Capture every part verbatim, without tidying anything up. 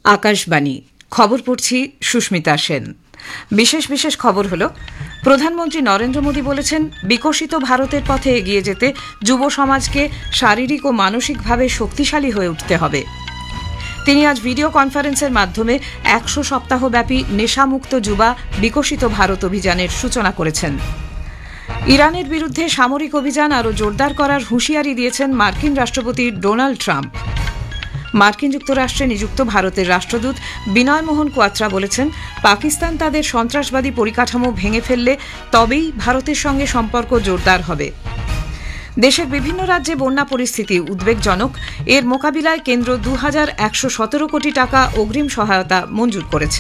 আকাশবাণী খবর পড়ছি সুস্মিতা সেন। বিশেষ বিশেষ খবর হল, প্রধানমন্ত্রী নরেন্দ্র মোদী বলেছেন, বিকশিত ভারতের পথে এগিয়ে যেতে যুব সমাজকে শারীরিক ও মানসিকভাবে শক্তিশালী হয়ে উঠতে হবে। তিনি আজ ভিডিও কনফারেন্সের মাধ্যমে একশো সপ্তাহব্যাপী নেশামুক্ত যুবা বিকশিত ভারত অভিযানের সূচনা করেছেন। ইরানের বিরুদ্ধে সামরিক অভিযান আরও জোরদার করার হুঁশিয়ারি দিয়েছেন মার্কিন রাষ্ট্রপতি ডোনাল্ড ট্রাম্প। মার্কিন যুক্তরাষ্ট্রে নিযুক্ত ভারতের রাষ্ট্রদূত বিনয় মোহন কোয়াত্রা বলেছেন, পাকিস্তান তাদের সন্ত্রাসবাদী পরিকাঠামো ভেঙে ফেললে তবেই ভারতের সঙ্গে সম্পর্ক জোরদার হবে। দেশের বিভিন্ন রাজ্যে বন্যা পরিস্থিতি উদ্বেগজনক। এর মোকাবিলায় কেন্দ্র দু হাজার একশো সতেরো কোটি টাকা অগ্রিম সহায়তা মঞ্জুর করেছে।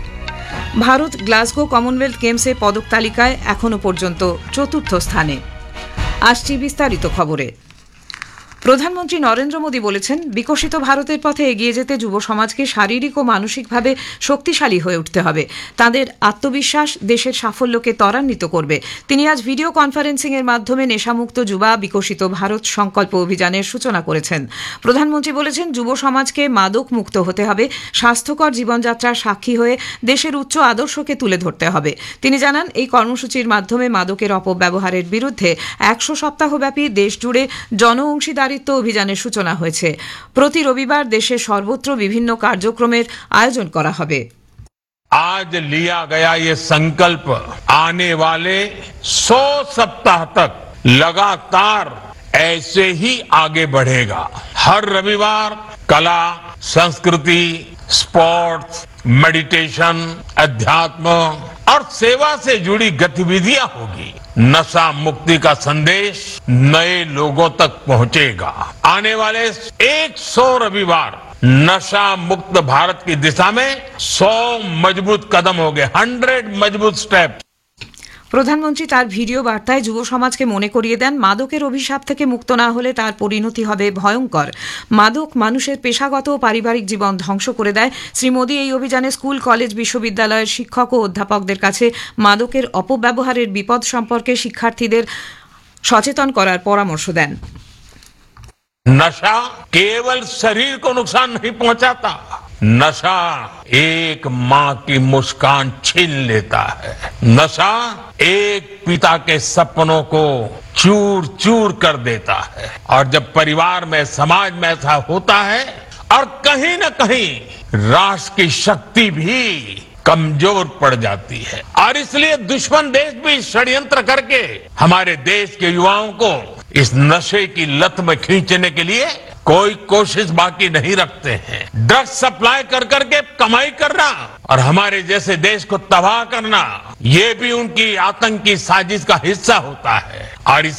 ভারত গ্লাসগো কমনওয়েলথ গেমসে পদক তালিকায় এখনও পর্যন্ত চতুর্থ স্থানে। আসছি বিস্তারিত খবরে। প্রধানমন্ত্রী নরেন্দ্র মোদী বলেছেন, বিকশিত ভারতের পথে এগিয়ে যেতে যুব সমাজকে শারীরিক ও মানসিকভাবে শক্তিশালী হয়ে উঠতে হবে। তাদের আত্মবিশ্বাস দেশের সাফল্যকে ত্বরান্বিত করবে। তিনি আজ ভিডিও কনফারেন্সিং এর মাধ্যমে নেশামুক্ত যুবা বিকশিত ভারত সংকল্প অভিযানের সূচনা করেছেন। প্রধানমন্ত্রী বলেছেন, যুব সমাজকে মাদক মুক্ত হতে হবে, স্বাস্থ্যকর জীবনযাত্রার সাক্ষী হয়ে দেশের উচ্চ আদর্শকে তুলে ধরতে হবে। তিনি জানান, এই কর্মসূচির মাধ্যমে মাদকের অপব্যবহারের বিরুদ্ধে একশো সপ্তাহব্যাপী দেশজুড়ে জন অংশীদার অভিযানের সূচনা হয়েছে। প্রতি রবিবার দেশের সর্বত্র বিভিন্ন কার্যক্রমের আয়োজন করা হবে। आज लिया गया ये संकल्प आने वाले सौ सप्ताह तक लगातार ऐसे ही आगे बढ़ेगा। हर रविवार कला, संस्कृति, स्पोर्ट्स, मेडिटेशन, अध्यात्म और सेवा से जुड़ी गतिविधियां होगी। नशा मुक्ति का संदेश नए लोगों तक पहुंचेगा। आने वाले सौ रविवार नशा मुक्त भारत की दिशा में सौ मजबूत कदम होंगे, हंड्रेड मजबूत स्टेप। প্রধানমন্ত্রী তার ভিডিও বার্তায় যুব সমাজকে মনে করিয়ে দেন, মাদকের অভিশাপ থেকে মুক্ত না হলে তার পরিণতি হবে ভয়ঙ্কর। মাদক মানুষের পেশাগত ও পারিবারিক জীবন ধ্বংস করে দেয়। শ্রী মোদী এই অভিযানে স্কুল, কলেজ, বিশ্ববিদ্যালয়ের শিক্ষক ও অধ্যাপকদের কাছে মাদকের অপব্যবহারের বিপদ সম্পর্কে শিক্ষার্থীদের সচেতন করার পরামর্শ দেন। नशा केवल शरीर को नुकसान नहीं पहुंचाता, नशा एक मां की मुस्कान छीन लेता है। नशा एक पिता के सपनों को चूर चूर कर देता है। और जब परिवार में, समाज में ऐसा होता है और कहीं न कहीं राष्ट्र की शक्ति भी कमजोर पड़ जाती है। और इसलिए दुश्मन देश भी षड्यंत्र करके हमारे देश के युवाओं को इस नशे की लत में खींचने के लिए कोई कोशिश बाकी नहीं रखते हैं। ड्रग्स सप्लाई कर करके कमाई करना और हमारे जैसे देश को तबाह करना, ये भी उनकी आतंकी साजिश का हिस्सा होता है। और इस